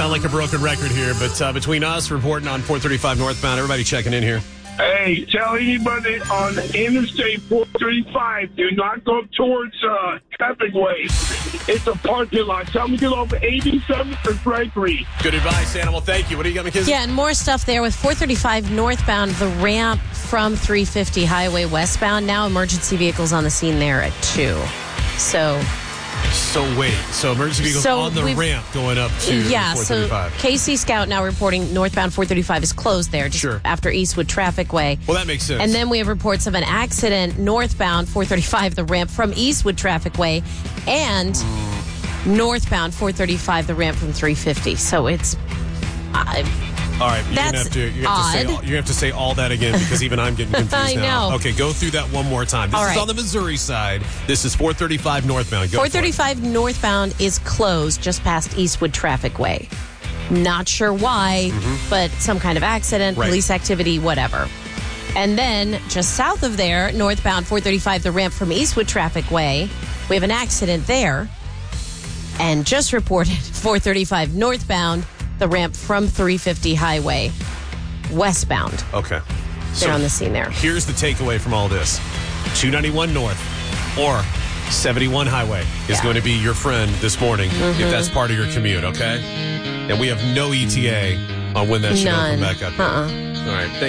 sound like a broken record here, but between us reporting on 435 northbound, everybody checking in here. Hey, tell anybody on Interstate 435, do not go towards Traffic Way. It's a parking lot. Tell them to get off 87 for Gregory. Good advice, Animal. Thank you. What do you got, McKinsey? Yeah, and more stuff there with 435 northbound, the ramp from 350 highway westbound. Now emergency vehicles on the scene there at 2. So wait, so emergency vehicles on the ramp going up to 435. So KC Scout now reporting northbound 435 is closed there just after Eastwood Traffic Way. Well, that makes sense. And then we have reports of an accident northbound 435, the ramp from Eastwood Traffic Way, and northbound 435, the ramp from 350. So it's... all right, you're going to have to say all that again because even I'm getting confused I now. know. Okay, go through that one more time. This is on the Missouri side. This is 435 northbound. Go 435 northbound is closed just past Eastwood Traffic Way. Not sure why, but some kind of accident, police activity, whatever. And then just south of there, northbound 435, the ramp from Eastwood Traffic Way, we have an accident there. And just reported 435 northbound, the ramp from 350 highway westbound. Okay. They're on the scene there. Here's the takeaway from all this. 291 north or 71 highway is going to be your friend this morning if that's part of your commute, okay? And we have no ETA on when that should open back up. All right.